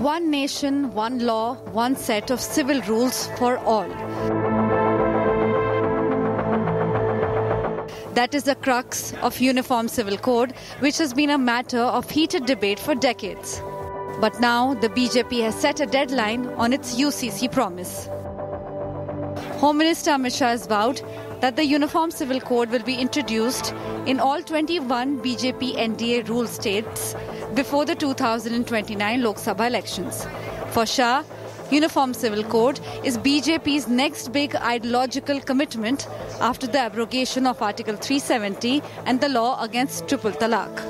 One nation, one law, one set of civil rules for all. That is the crux of Uniform Civil Code, which has been a matter of heated debate for decades. But now the BJP has set a deadline on its UCC promise. Home Minister Amit Shah has vowed that the Uniform Civil Code will be introduced in all 21 BJP NDA rule states before the 2029 Lok Sabha elections. For Shah, Uniform Civil Code is BJP's next big ideological commitment after the abrogation of Article 370 and the law against triple talaq.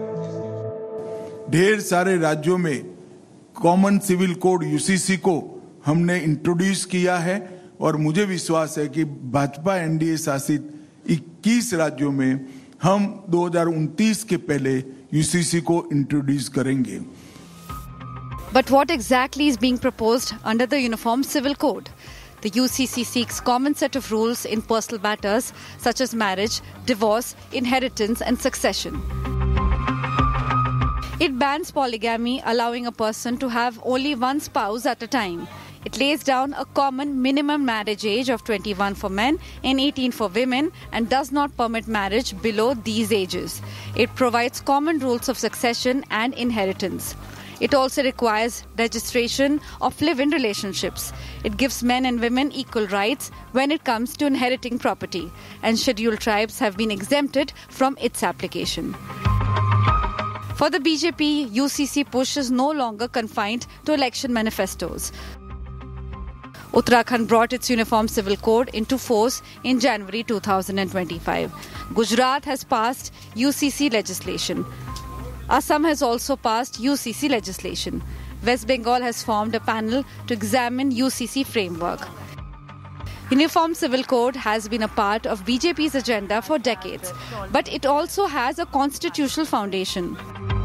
ढेर सारे राज्यों में common civil code UCC को हमने introduce किया है और मुझे विश्वास है कि भाजपा एनडीए शासित 21 राज्यों में हम 2029 के पहले यूसीसी को इंट्रोड्यूस करेंगे. But what exactly is being proposed under the Uniform Civil Code? The UCC seeks common set of rules in personal matters such as marriage, divorce, inheritance and succession. It bans polygamy, allowing a person to have only one spouse at a time. It lays down a common minimum marriage age of 21 for men and 18 for women and does not permit marriage below these ages. It provides common rules of succession and inheritance. It also requires registration of live-in relationships. It gives men and women equal rights when it comes to inheriting property, and scheduled tribes have been exempted from its application. For the BJP, UCC push is no longer confined to election manifestos. Uttarakhand brought its Uniform Civil Code into force in January 2025. Gujarat has passed UCC legislation. Assam has also passed UCC legislation. West Bengal has formed a panel to examine UCC framework. Uniform Civil Code has been a part of BJP's agenda for decades, but it also has a constitutional foundation.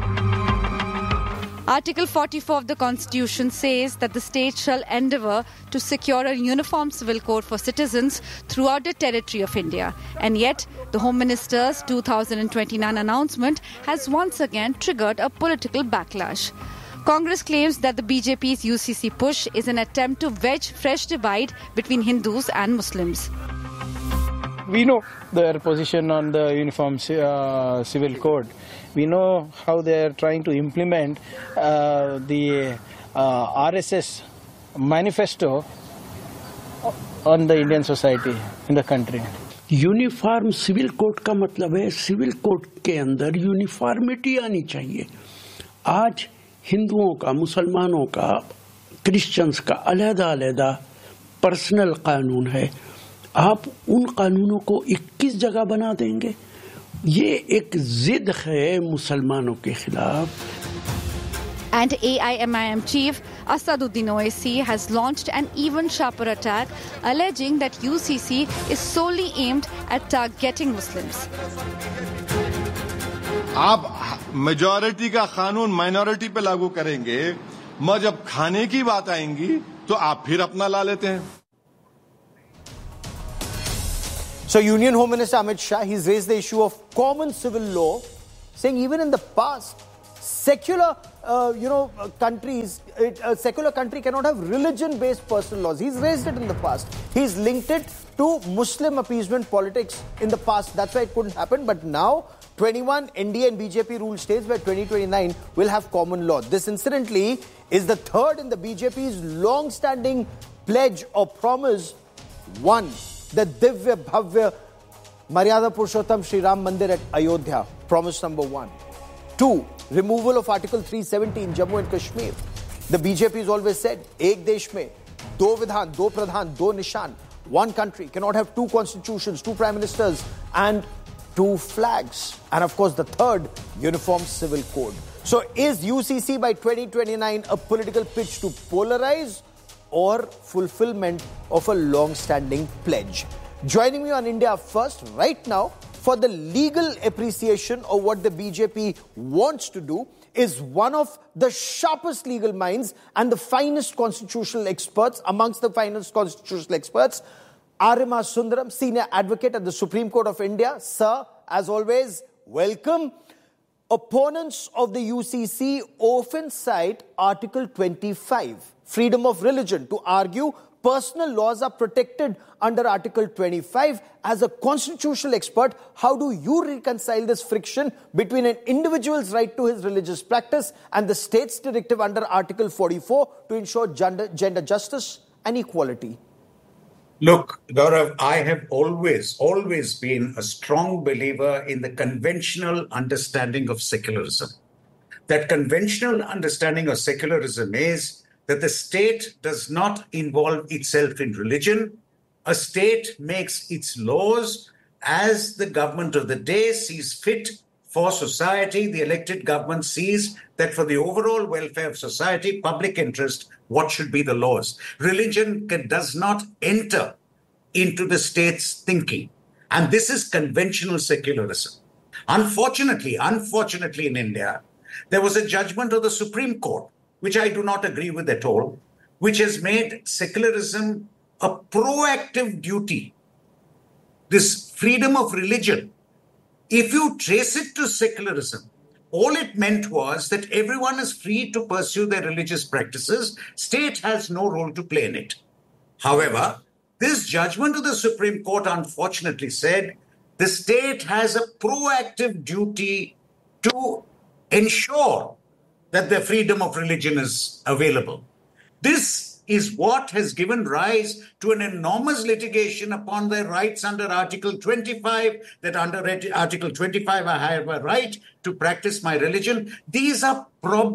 Article 44 of the Constitution says that the state shall endeavour to secure a uniform civil code for citizens throughout the territory of India. And yet, the Home Minister's 2029 announcement has once again triggered a political backlash. Congress claims that the BJP's UCC push is an attempt to wedge fresh divide between Hindus and Muslims. We know their position on the Uniform Civil Code. We know how they are trying to implement the RSS manifesto on the Indian society in the country. Uniform civil code का मतलब है civil code के अंदर uniformity आनी चाहिए. आज हिंदुओं का, मुसलमानों का, क्रिश्चियंस का अलग-अलग पर्सनल कानून है. आप उन कानूनों को 21 जगह बना देंगे. ये एक जिद है मुसलमानों के खिलाफ. And AIMIM chief Asaduddin Owaisi has launched an even sharper attack, alleging that UCC is solely aimed at targeting Muslims. आप मेजॉरिटी का कानून माइनॉरिटी पे लागू करेंगे, मगर जब खाने की बात आएंगी तो आप फिर अपना ला लेते हैं. So Union Home Minister Amit Shah, he's raised the issue of common civil law, saying even in the past, secular, countries, a secular country cannot have religion-based personal laws. He's raised it in the past. He's linked it to Muslim appeasement politics in the past. That's why it couldn't happen. But now, 21 NDA and BJP ruled states by 2029 will have common law. This, incidentally, is the third in the BJP's long-standing pledge or promise. One, the Divya Bhavya Maryada Purushottam Shri Ram Mandir at Ayodhya, promise number 1. 2, removal of Article 370 in Jammu and Kashmir. The BJP has always said, Ek Desh Mein, Do Vidhan, Do Pradhan, Do Nishan. One country cannot have two constitutions, two prime ministers and two flags. And of course the third, Uniform Civil Code. So is UCC by 2029 a political pitch to polarize or fulfillment of a long-standing pledge? Joining me on India First right now for the legal appreciation of what the BJP wants to do is one of the sharpest legal minds and the finest constitutional experts, amongst the finest constitutional experts, Arima Sundaram, Senior Advocate at the Supreme Court of India. Sir, as always, welcome. Opponents of the UCC often cite Article 25, freedom of religion, to argue personal laws are protected under Article 25. As a constitutional expert, how do you reconcile this friction between an individual's right to his religious practice and the state's directive under Article 44 to ensure gender justice and equality? Look, Gaurav, I have always been a strong believer in the conventional understanding of secularism. That conventional understanding of secularism is that the state does not involve itself in religion. A state makes its laws as the government of the day sees fit for society. The elected government sees that for the overall welfare of society, public interest, what should be the laws? Religion does not enter into the state's thinking. And this is conventional secularism. Unfortunately in India, there was a judgment of the Supreme Court, which I do not agree with at all, which has made secularism a proactive duty. This freedom of religion, if you trace it to secularism, all it meant was that everyone is free to pursue their religious practices. State has no role to play in it. However, this judgment of the Supreme Court unfortunately said the state has a proactive duty to ensure that the freedom of religion is available. This is what has given rise to an enormous litigation upon their rights under Article 25, that under Article 25 I have a right to practice my religion. These are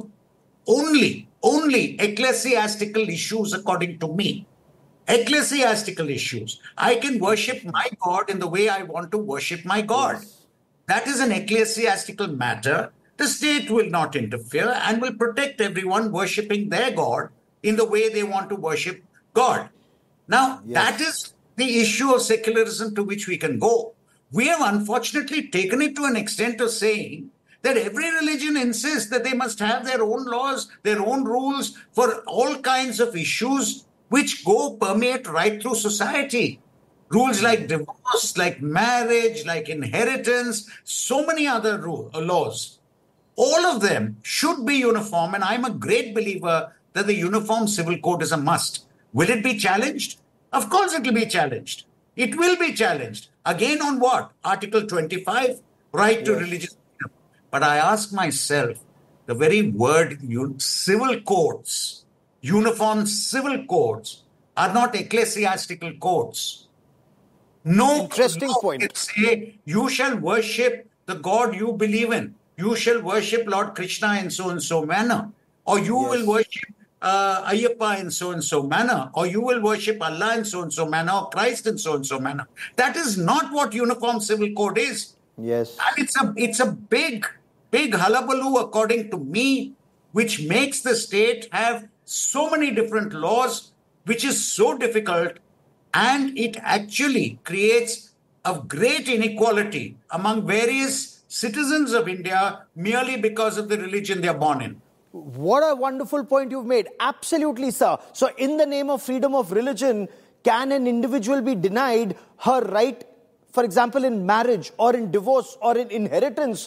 only ecclesiastical issues according to me. Ecclesiastical issues. I can worship my God in the way I want to worship my God. Yes. That is an ecclesiastical matter. The state will not interfere and will protect everyone worshipping their God in the way they want to worship God. Now, that is the issue of secularism to which we can go. We have unfortunately taken it to an extent of saying that every religion insists that they must have their own laws, their own rules for all kinds of issues which permeate right through society. Rules like divorce, like marriage, like inheritance, so many other laws. All of them should be uniform, and I'm a great believer that the Uniform Civil Code is a must. Will it be challenged? Of course it will be challenged. It will be challenged. Again on what? Article 25, right to religious freedom. But I ask myself, the very word civil codes, uniform civil codes, are not ecclesiastical codes. No interesting point. Can say you shall worship the God you believe in. You shall worship Lord Krishna in so and so manner, or you will worship Ayyappa in so and so manner, or you will worship Allah in so and so manner, or Christ in so and so manner. That is not what Uniform Civil Code is. Yes, and it's a big hullabaloo, according to me, which makes the state have so many different laws, which is so difficult, and it actually creates a great inequality among various citizens of India merely because of the religion they are born in. What a wonderful point you've made. Absolutely, sir. So in the name of freedom of religion, can an individual be denied her right, for example, in marriage or in divorce or in inheritance,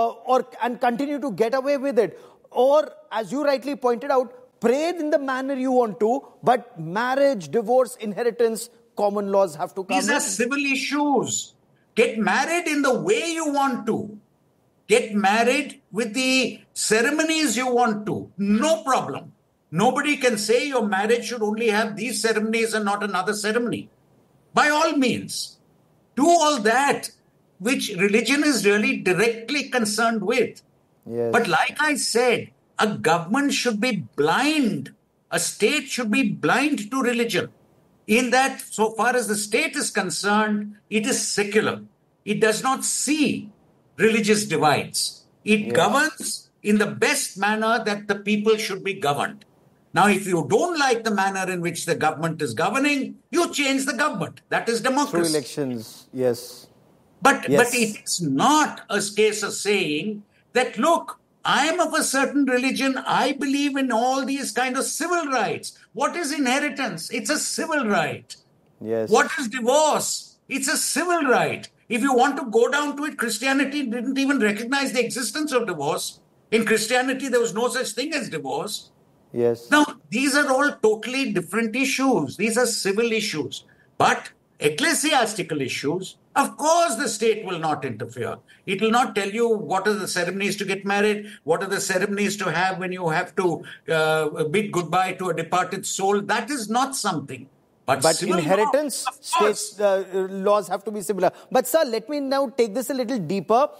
and continue to get away with it? Or, as you rightly pointed out, pray in the manner you want to, but marriage, divorce, inheritance, common laws have to come in. These are civil issues. Get married in the way you want to. Get married with the ceremonies you want to. No problem. Nobody can say your marriage should only have these ceremonies and not another ceremony. By all means, do all that which religion is really directly concerned with. Yes. But like I said, a government should be blind. A state should be blind to religion. In that, so far as the state is concerned, it is secular. It does not see religious divides. It governs in the best manner that the people should be governed. Now, if you don't like the manner in which the government is governing, you change the government. That is democracy. Through elections, yes. But it's not a case of saying that, look, I am of a certain religion. I believe in all these kind of civil rights. What is inheritance? It's a civil right. Yes. What is divorce? It's a civil right. If you want to go down to it, Christianity didn't even recognize the existence of divorce. In Christianity, there was no such thing as divorce. Yes. Now, these are all totally different issues. These are civil issues. But ecclesiastical issues, of course, the state will not interfere. It will not tell you what are the ceremonies to get married, what are the ceremonies to have when you have to bid goodbye to a departed soul. That is not something. But inheritance, state laws have to be similar. But sir, let me now take this a little deeper.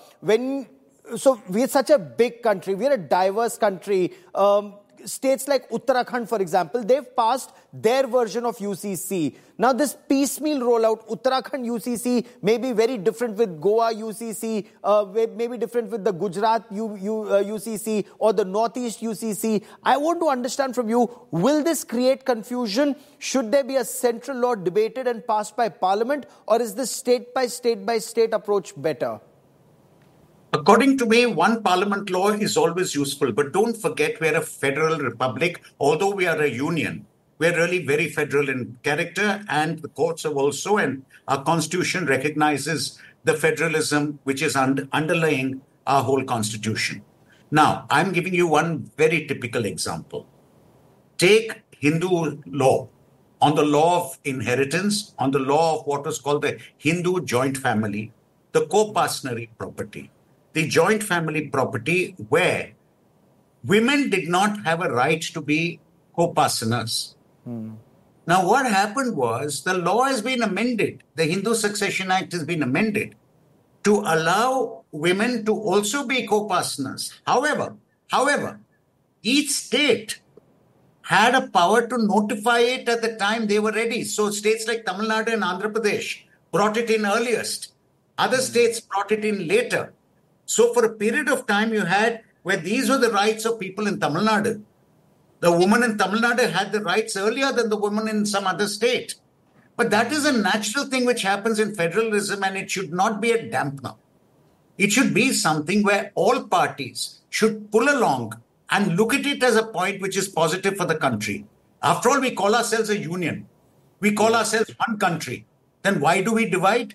So we're such a big country. We're a diverse country. States like Uttarakhand, for example, they've passed their version of UCC. Now, this piecemeal rollout, Uttarakhand UCC may be very different with Goa UCC, may be different with the Gujarat UCC or the Northeast UCC. I want to understand from you, will this create confusion? Should there be a central law debated and passed by Parliament, or is this state by state approach better? According to me, one parliament law is always useful. But don't forget, we're a federal republic. Although we are a union, we're really very federal in character, and the courts have also, and our constitution recognizes the federalism which is underlying our whole constitution. Now, I'm giving you one very typical example. Take Hindu law on the law of inheritance, on the law of what was called the Hindu joint family, the co-partnership property. The joint family property where women did not have a right to be co-partners. Now, what happened was the law has been amended. The Hindu Succession Act has been amended to allow women to also be co-partners. However, each state had a power to notify it at the time they were ready. So states like Tamil Nadu and Andhra Pradesh brought it in earliest. Other states brought it in later. So for a period of time you had where these were the rights of people in Tamil Nadu. The woman in Tamil Nadu had the rights earlier than the woman in some other state. But that is a natural thing which happens in federalism, and it should not be a dampener. It should be something where all parties should pull along and look at it as a point which is positive for the country. After all, we call ourselves a union. We call ourselves one country. Then why do we divide?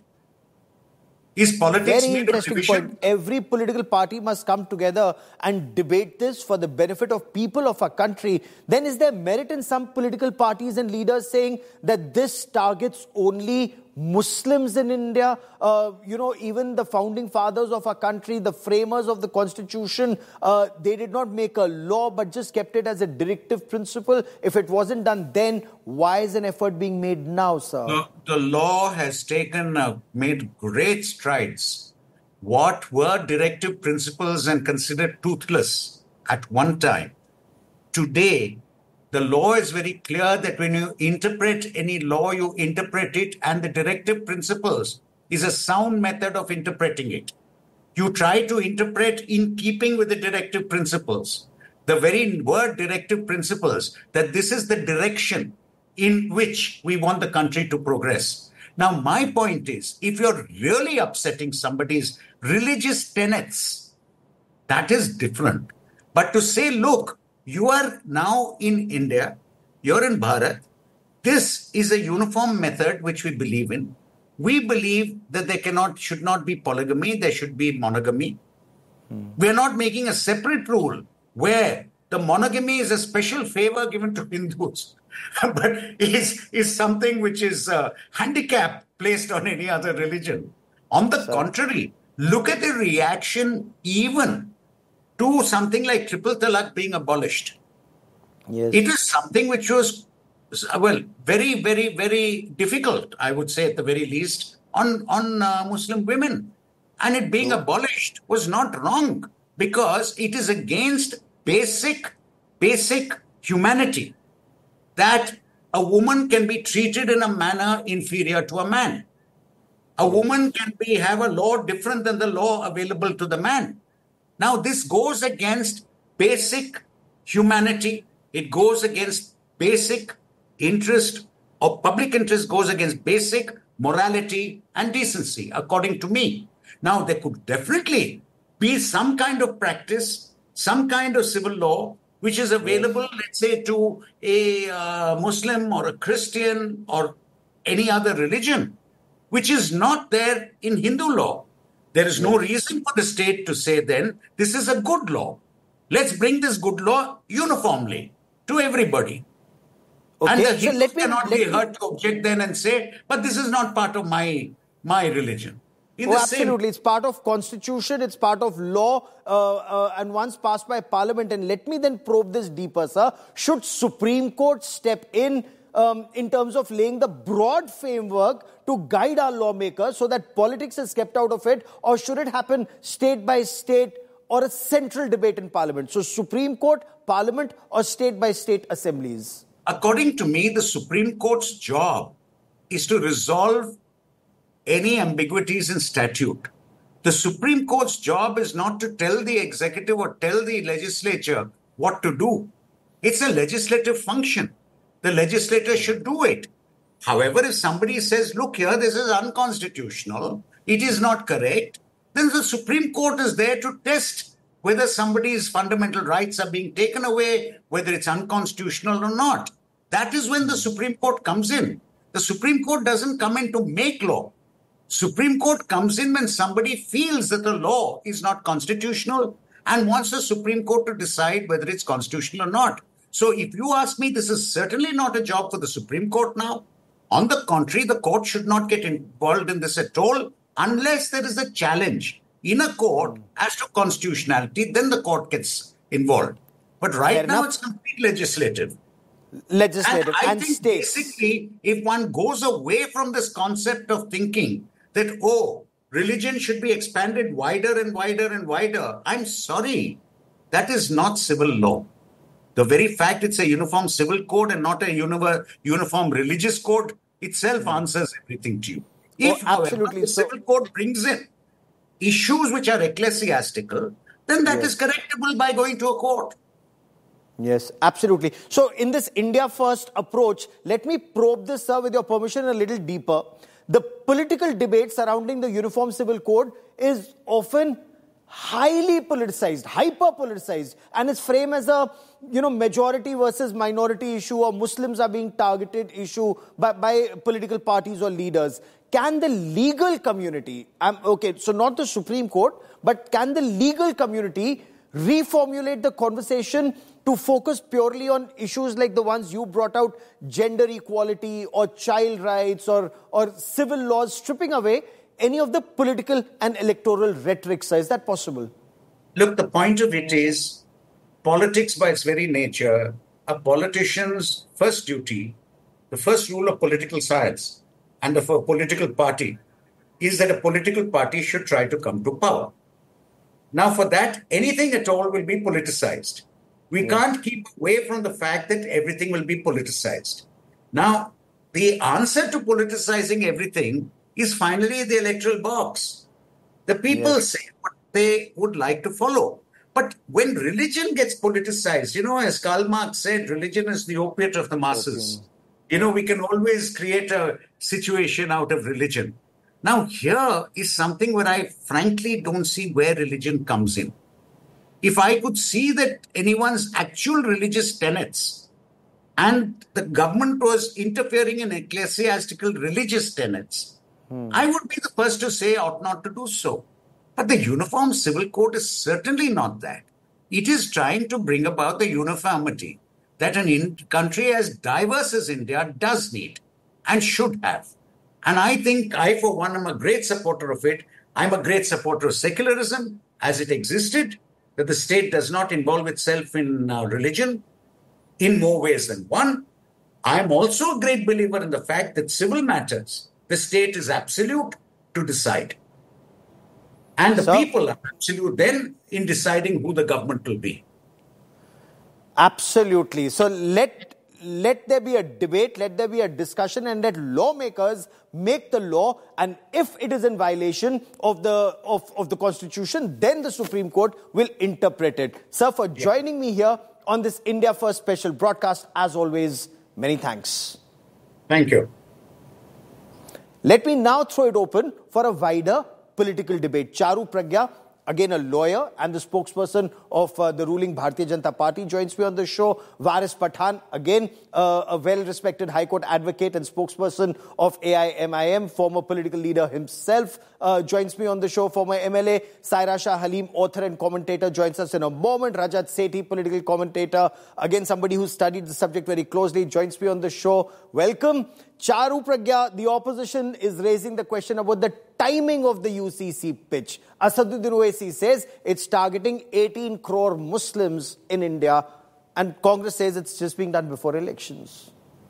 Is politics very interesting point. Every political party must come together and debate this for the benefit of people of our country. Then is there merit in some political parties and leaders saying that this targets only Muslims in India? Even the founding fathers of our country, the framers of the constitution, they did not make a law but just kept it as a directive principle. If it wasn't done then, why is an effort being made now, sir? The law has made great strides. What were directive principles and considered toothless at one time, today, the law is very clear that when you interpret any law, you interpret it, and the directive principles is a sound method of interpreting it. You try to interpret in keeping with the directive principles. The very word directive principles, that this is the direction in which we want the country to progress. Now, my point is, if you're really upsetting somebody's religious tenets, that is different. But to say, look, you are now in India, you're in Bharat, this is a uniform method which we believe in. We believe that there should not be polygamy, there should be monogamy. We're not making a separate rule where the monogamy is a special favor given to Hindus, but is something which is a handicap placed on any other religion. On the contrary, look at the reaction even to something like triple talaq being abolished. Yes. It is something which was, very, very, very difficult, I would say at the very least, on Muslim women. And it being abolished was not wrong because it is against basic humanity that a woman can be treated in a manner inferior to a man. A woman can have a law different than the law available to the man. Now, this goes against basic humanity. It goes against basic interest, or public interest goes against basic morality and decency, according to me. Now, there could definitely be some kind of practice, some kind of civil law, which is available, let's say, to a Muslim or a Christian or any other religion, which is not there in Hindu law. There is no reason for the state to say then, this is a good law. Let's bring this good law uniformly to everybody. Okay, And the so Hindu cannot be heard to object then and say, but this is not part of my religion. Absolutely. It's part of constitution, it's part of law, and once passed by parliament. And let me then probe this deeper, sir. Should Supreme Court step in terms of laying the broad framework to guide our lawmakers so that politics is kept out of it, or should it happen state by state or a central debate in parliament? So Supreme Court, parliament, or state by state assemblies? According to me, the Supreme Court's job is to resolve any ambiguities in statute. The Supreme Court's job is not to tell the executive or tell the legislature what to do. It's a legislative function. The legislator should do it. However, if somebody says, look here, this is unconstitutional, it is not correct, then the Supreme Court is there to test whether somebody's fundamental rights are being taken away, whether it's unconstitutional or not. That is when the Supreme Court comes in. The Supreme Court doesn't come in to make law. Supreme Court comes in when somebody feels that the law is not constitutional and wants the Supreme Court to decide whether it's constitutional or not. So if you ask me, this is certainly not a job for the Supreme Court now. On the contrary, the court should not get involved in this at all unless there is a challenge in a court as to constitutionality, then the court gets involved. But right now, it's complete legislative. And I think states. Basically, if one goes away from this concept of thinking that, religion should be expanded wider and wider and wider, I'm sorry, that is not civil law. The very fact it's a uniform civil code and not a uniform religious code itself answers everything to you. If, however, the civil code brings in issues which are ecclesiastical, then that is correctable by going to a court. Yes, absolutely. So in this India First approach, let me probe this, sir, with your permission, a little deeper. The political debate surrounding the Uniform Civil Code is often highly politicized, hyper-politicized, and it's framed as a, majority versus minority issue, or Muslims are being targeted issue by political parties or leaders. Can the legal community, so not the Supreme Court, but can the legal community reformulate the conversation to focus purely on issues like the ones you brought out, gender equality or child rights or civil laws, stripping away any of the political and electoral rhetoric? Is that possible? Look, the point of it is, politics by its very nature, a politician's first duty, the first rule of political science and of a political party is that a political party should try to come to power. Now, for that, anything at all will be politicized. We can't keep away from the fact that everything will be politicized. Now, the answer to politicizing everything is finally the electoral box. The people say what they would like to follow. But when religion gets politicized, as Karl Marx said, religion is the opiate of the masses. We can always create a situation out of religion. Now, here is something where I frankly don't see where religion comes in. If I could see that anyone's actual religious tenets and the government was interfering in ecclesiastical religious tenets, I would be the first to say ought not to do so. But the Uniform Civil Code is certainly not that. It is trying to bring about the uniformity that a country as diverse as India does need and should have. And I think I, for one, am a great supporter of it. I'm a great supporter of secularism as it existed, that the state does not involve itself in religion in more ways than one. I'm also a great believer in the fact that civil matters, the state is absolute to decide. And the people are absolute then in deciding who the government will be. Absolutely. So let there be a debate, let there be a discussion, and let lawmakers make the law. And if it is in violation of the Constitution, then the Supreme Court will interpret it. Sir, for joining me here on this India First special broadcast, as always, many thanks. Thank you. Let me now throw it open for a wider political debate. Charu Pragya, again a lawyer and the spokesperson of the ruling Bharatiya Janata Party, joins me on the show. Waris Pathan, again a well-respected High Court advocate and spokesperson of AIMIM, former political leader himself, joins me on the show. Former MLA Saira Shah Halim, author and commentator, joins us in a moment. Rajat Sethi, political commentator, again somebody who studied the subject very closely, joins me on the show. Welcome. Charu Pragya, the opposition is raising the question about the timing of the UCC pitch. Asaduddin Owaisi says it's targeting 18 crore Muslims in India, and Congress says it's just being done before elections.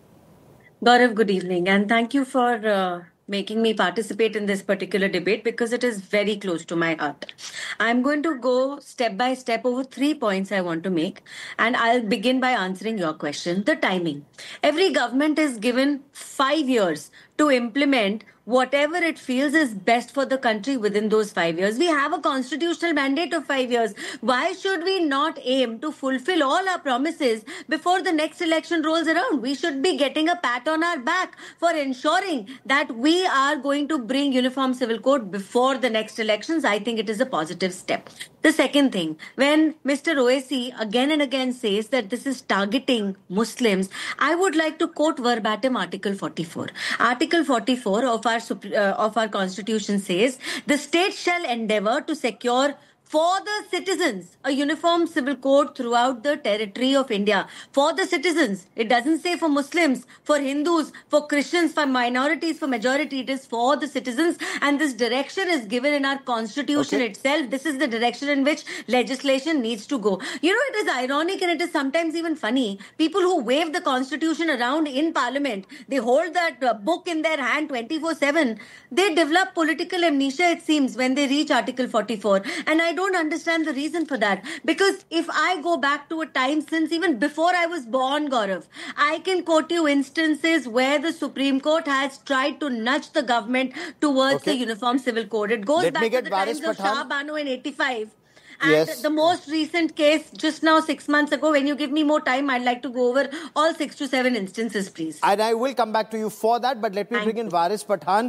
Gaurav, good evening, and thank you for making me participate in this particular debate because it is very close to my heart. I'm going to go step by step over 3 points I want to make, and I'll begin by answering your question, the timing. Every government is given 5 years to implement whatever it feels is best for the country within those 5 years. We have a constitutional mandate of 5 years. Why should we not aim to fulfill all our promises before the next election rolls around? We should be getting a pat on our back for ensuring that we are going to bring Uniform Civil Code before the next elections. I think it is a positive step. The second thing, when Mr. Owaisi again and again says that this is targeting Muslims, I would like to quote verbatim Article 44. Article 44 of our Constitution says, the state shall endeavour to secure for the citizens a uniform civil code throughout the territory of India. For the citizens. It doesn't say for Muslims, for Hindus, for Christians, for minorities, for majority. It is for the citizens, and this direction is given in our Constitution itself. This is the direction in which legislation needs to go. You know, it is ironic and it is sometimes even funny. People who wave the Constitution around in Parliament, they hold that book in their hand 24/7. They develop political amnesia, it seems, when they reach Article 44. And I don't understand the reason for that. Because if I go back to a time since even before I was born, Gaurav, I can quote you instances where the Supreme Court has tried to nudge the government towards the Uniform Civil Code. It goes back to the times of Shah Bano in 85. And the most recent case, just now 6 months ago, when you give me more time, I'd like to go over all 6 to 7 instances, please. And I will come back to you for that, but let me bring in Waris Pathan.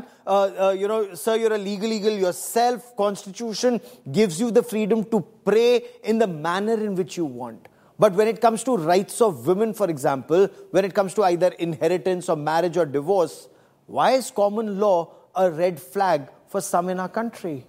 Sir, you're a legal eagle yourself. Constitution gives you the freedom to pray in the manner in which you want. But when it comes to rights of women, for example, when it comes to either inheritance or marriage or divorce, why is common law a red flag for some in our country?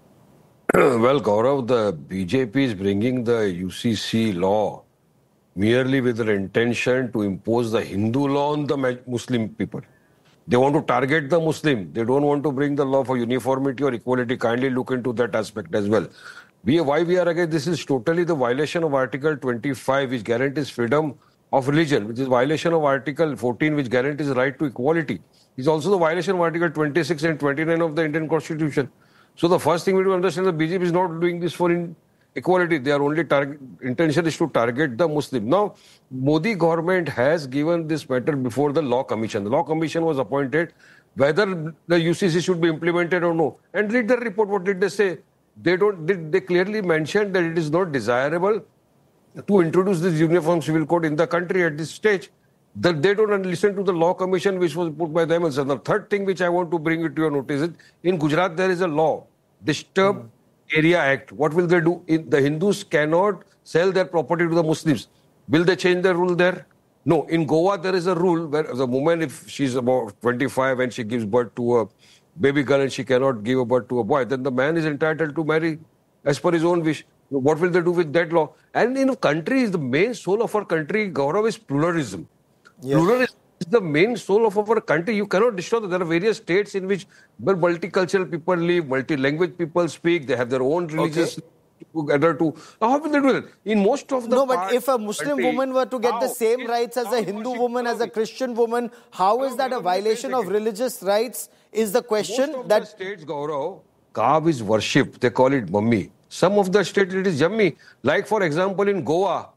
Well, Gaurav, the BJP is bringing the UCC law merely with the intention to impose the Hindu law on the Muslim people. They want to target the Muslim. They don't want to bring the law for uniformity or equality. Kindly look into that aspect as well. Why we are against this is totally the violation of Article 25, which guarantees freedom of religion, which is violation of Article 14, which guarantees the right to equality. It's also the violation of Article 26 and 29 of the Indian Constitution. So the first thing we do understand, the BJP is not doing this for equality. Their only intention is to target the Muslim. Now, Modi government has given this matter before the Law Commission. The Law Commission was appointed whether the UCC should be implemented or no. And read the report. What did they say? They clearly mentioned that it is not desirable to introduce this Uniform Civil Code in the country at this stage. That they don't listen to the Law Commission which was put by them. And the third thing which I want to bring it to your notice is, in Gujarat there is a law, Disturbed Area Act. What will they do? The Hindus cannot sell their property to the Muslims. Will they change the rule there? No. In Goa there is a rule where the woman, if she's about 25 and she gives birth to a baby girl and she cannot give a birth to a boy, then the man is entitled to marry as per his own wish. What will they do with that law? And in countries, the main soul of our country, Gaurav, is pluralism. Yes. Pluralism is the main soul of our country. You cannot destroy that. There are various states in which multicultural people live, multi-language people speak, they have their own religious together too. How will they do that? In most of the but if a Muslim woman were to get the same rights as a Hindu woman, as a Christian woman, how is that a violation of religious rights is the question. Most of the states, Gaurav, cow is worshipped. They call it mummy. Some of the states it is yummy. Like for example in Goa,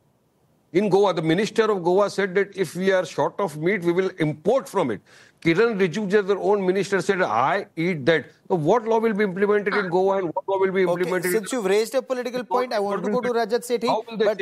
the minister of Goa said that if we are short of meat, we will import from it. Kiran Rijiju, their own minister, said, I eat that. So what law will be implemented in Goa and what law will be implemented Since you've raised a political point, I want to go to Rajat Sethi. But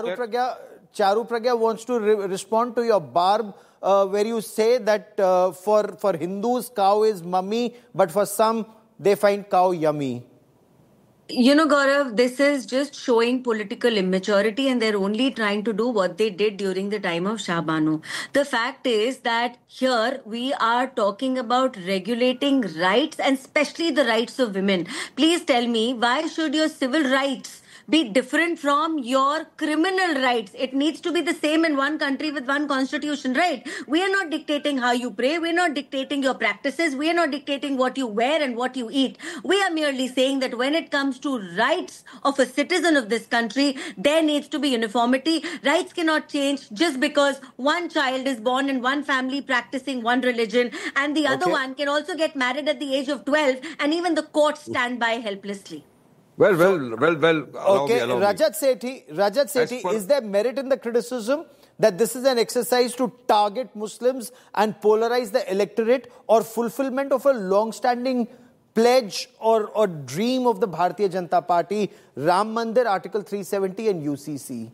Charu Pragya wants to respond to your barb where you say that for Hindus, cow is mummy, but for some, they find cow yummy. You know, Gaurav, this is just showing political immaturity, and they're only trying to do what they did during the time of Shah Banu. The fact is that here we are talking about regulating rights, and especially the rights of women. Please tell me, why should your civil rights be different from your criminal rights? It needs to be the same in one country with one constitution, right? We are not dictating how you pray. We're not dictating your practices. We are not dictating what you wear and what you eat. We are merely saying that when it comes to rights of a citizen of this country, there needs to be uniformity. Rights cannot change just because one child is born in one family practicing one religion, and the other one can also get married at the age of 12, and even the courts stand by helplessly. Well. Okay, Rajat Sethi, is there merit in the criticism that this is an exercise to target Muslims and polarize the electorate, or fulfillment of a long-standing pledge or dream of the Bharatiya Janata Party, Ram Mandir, Article 370 and UCC?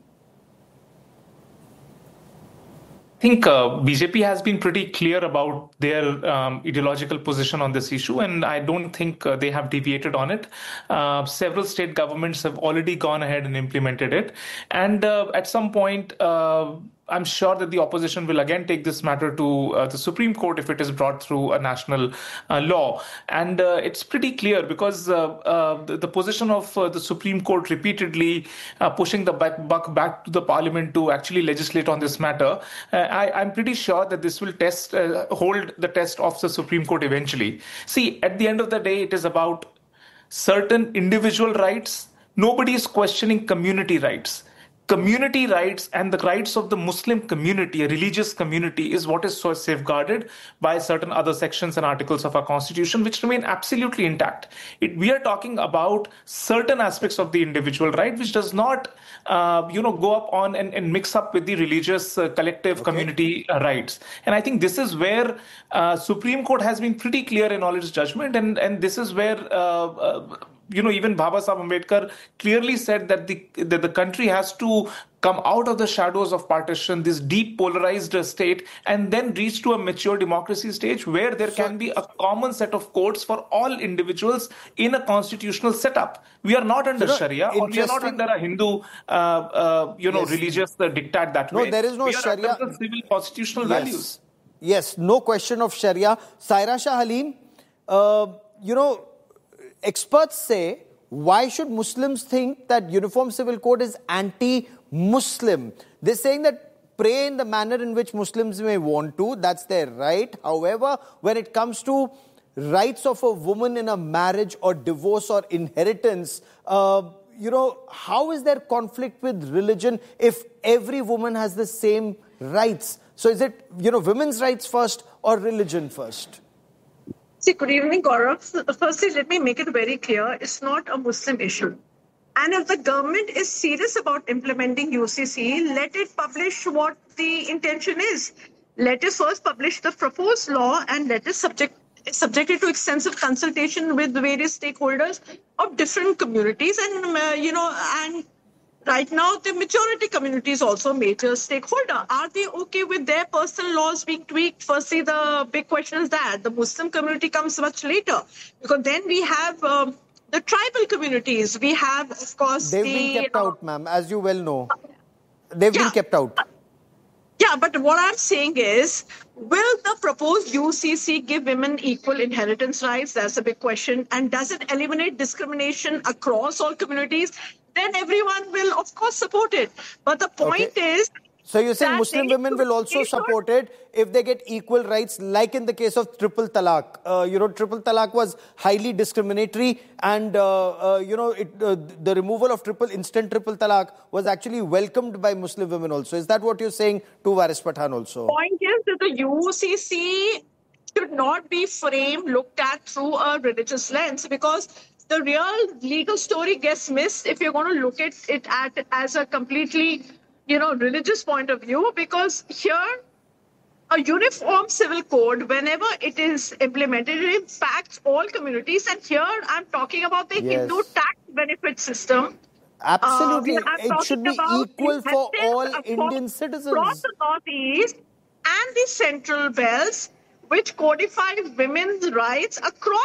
I think BJP has been pretty clear about their ideological position on this issue, and I don't think they have deviated on it. Several state governments have already gone ahead and implemented it. And at some point, I'm sure that the opposition will again take this matter to the Supreme Court if it is brought through a national law. And it's pretty clear because the position of the Supreme Court repeatedly pushing the buck back to the Parliament to actually legislate on this matter. I'm pretty sure that this will hold the test of the Supreme Court eventually. See, at the end of the day, it is about certain individual rights. Nobody is questioning community rights. Community rights and the rights of the Muslim community, a religious community, is what is so safeguarded by certain other sections and articles of our constitution, which remain absolutely intact. We are talking about certain aspects of the individual right, which does not, go up on and mix up with the religious collective community rights. And I think this is where Supreme Court has been pretty clear in all its judgment, and this is where even Baba Saheb Ambedkar clearly said that the country has to come out of the shadows of partition, this deep polarized state, and then reach to a mature democracy stage where there can be a common set of codes for all individuals in a constitutional setup. We are not under Sharia, or we are not under a Hindu, religious diktat that way. No, there is no Sharia. We are under the civil constitutional values. Yes, no question of Sharia. Saira Shah Halim, experts say, why should Muslims think that Uniform Civil Code is anti-Muslim? They're saying that pray in the manner in which Muslims may want to, that's their right. However, when it comes to rights of a woman in a marriage or divorce or inheritance, how is there conflict with religion if every woman has the same rights? So is it, women's rights first or religion first? See, good evening, Gaurav. Firstly, let me make it very clear. It's not a Muslim issue. And if the government is serious about implementing UCC, let it publish what the intention is. Let it first publish the proposed law and let it subject it to extensive consultation with various stakeholders of different communities. And right now, the majority community is also a major stakeholder. Are they okay with their personal laws being tweaked? Firstly, the big question is that the Muslim community comes much later, because then we have the tribal communities. We have, of course, they've been kept out, ma'am, as you well know. They've been kept out. Yeah, but what I'm saying is, will the proposed UCC give women equal inheritance rights? That's a big question. And does it eliminate discrimination across all communities? Then everyone will, of course, support it. But the point is... So you're saying Muslim women will also support it if they get equal rights, like in the case of triple talaq. Triple talaq was highly discriminatory, and the removal of instant triple talaq was actually welcomed by Muslim women also. Is that what you're saying to Waris Pathan also? The point is that the UCC should not be looked at through a religious lens, because the real legal story gets missed if you're going to look at it as a completely religious point of view, because here a uniform civil code, whenever it is implemented, it impacts all communities. And here I'm talking about the Hindu tax benefit system. Absolutely. It should be equal for all Indian citizens. Across the northeast and the central belts, which codify women's rights across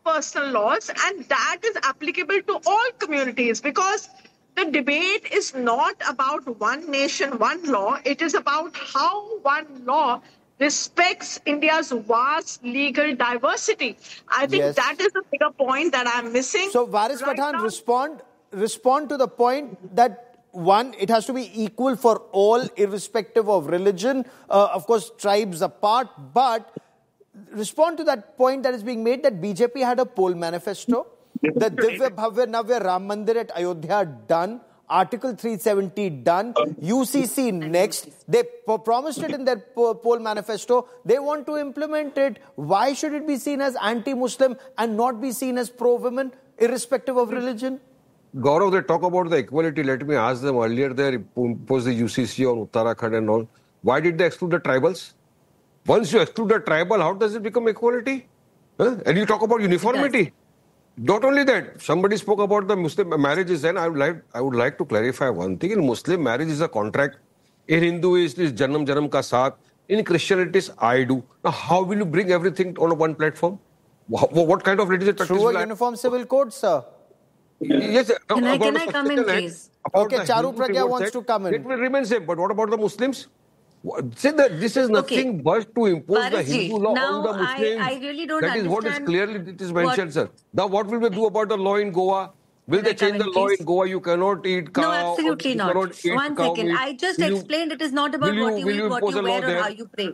personal laws, and that is applicable to all communities, because the debate is not about one nation, one law. It is about how one law respects India's vast legal diversity. I think that is the bigger point that I'm missing. So, Varis Pathan, respond to the point that, one, it has to be equal for all, irrespective of religion, of course, tribes apart, but respond to that point that is being made that BJP had a poll manifesto, the Divya Bhavya Navya Ram Mandir at Ayodhya done, Article 370 done, UCC next. They promised it in their poll manifesto. They want to implement it. Why should it be seen as anti-Muslim and not be seen as pro-women, irrespective of religion? Gaurav, they talk about the equality. Let me ask them, earlier they imposed the UCC on Uttarakhand and all. Why did they exclude the tribals? Once you exclude the tribal, how does it become equality? And you talk about uniformity. Not only that, somebody spoke about the Muslim marriages, and I would like to clarify one thing. In Muslim, marriage is a contract. In Hindu, it is Janam ka saath. In Christianity, it is I do. Now, how will you bring everything on one platform? What kind of religious practice? Through a uniform civil code, sir. Yes. Can I come in, please? Okay, Charu Pragya wants to come in. It will remain same. But what about the Muslims? Say that this is nothing but to impose the Hindu law on the Muslims. I really don't that is understand. What is clearly it is mentioned, sir. Now, what will we do about the law in Goa? Will they change the law in Goa? You cannot eat cow. No, absolutely not. One second. I just explained it is not about what you eat, what you wear, or how you pray.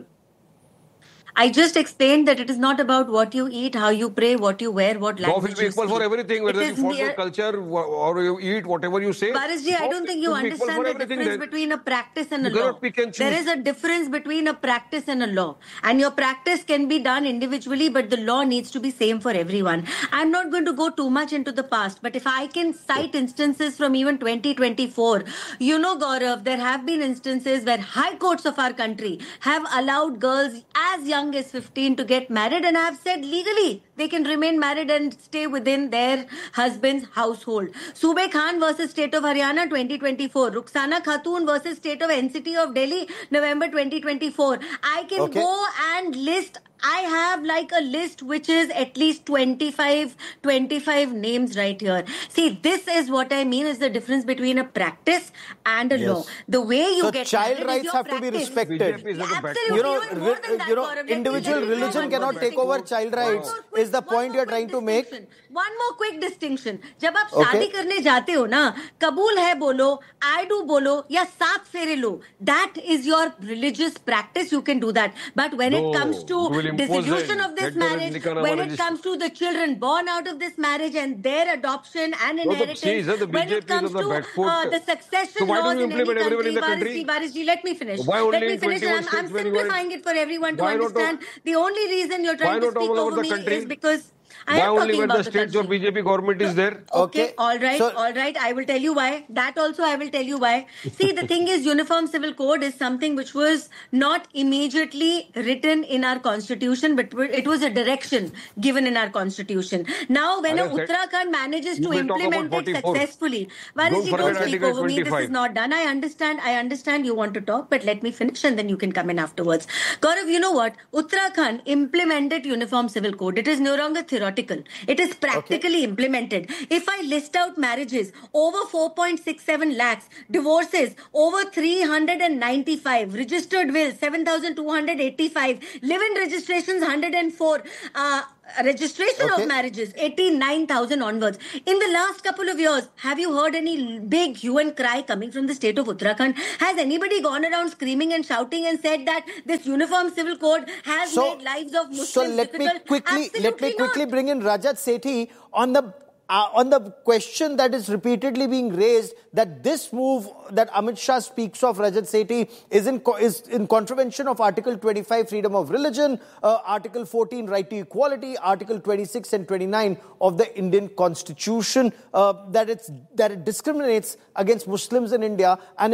I just explained that it is not about what you eat, how you pray, what you wear, what language you speak. Law will be equal for everything, whether you follow culture or you eat, whatever you say. Varisji, I don't think you understand the difference between a practice and a law. There is a difference between a practice and a law. And your practice can be done individually, but the law needs to be same for everyone. I'm not going to go too much into the past, but if I can cite instances from even 2024, you know, Gaurav, there have been instances where high courts of our country have allowed girls as young as 15 to get married, and I have said legally they can remain married and stay within their husband's household. Sube Khan versus State of Haryana 2024, Rukhsana Khatoon versus State of NCT of Delhi November 2024. I can go and list. I have like a list which is at least 25 names right here. See, this is what I mean is the difference between a practice and a law. The way you get child married rights is your have practice. to be respected. Absolutely. You know, individual religion cannot take over child rights. Is the point you are trying to make? One more quick distinction. जब आप शादी करने जाते हो ना, कबूल है बोलो, I do बोलो, या 7 फेरे लो. That is your religious practice. You can do that. But when it comes to dissolution of this marriage, when it comes to the children born out of this marriage and their adoption and inheritance, when it comes to the succession laws in any country, Varisji, let me finish. Let me finish. I'm simplifying it for everyone to understand. The only reason you're trying to speak over me is because I am talking about the states where BJP government is there. Okay, all right. I will tell you why. That also I will tell you why. See, the thing is, Uniform Civil Code is something which was not immediately written in our constitution, but it was a direction given in our constitution. Now, when Uttarakhand manages to implement it successfully, Varisji, don't speak over me. This is not done. I understand you want to talk, but let me finish and then you can come in afterwards. Gaurav, you know what? Uttarakhand implemented Uniform Civil Code. It is no longer theoretical. It is practically implemented. If I list out marriages, over 4.67 lakhs, divorces, over 395, registered wills, 7,285, live-in registrations, 104, registration of marriages, 89,000 onwards. In the last couple of years, have you heard any big hue and cry coming from the state of Uttarakhand? Has anybody gone around screaming and shouting and said that this Uniform Civil Code has made lives of Muslims difficult? Let me quickly bring in Rajat Sethi on the question that is repeatedly being raised, that this move that Amit Shah speaks of, Rajat Sethi, is in contravention of Article 25, freedom of religion, Article 14, right to equality, Article 26 and 29 of the Indian Constitution, that it discriminates against Muslims in India, and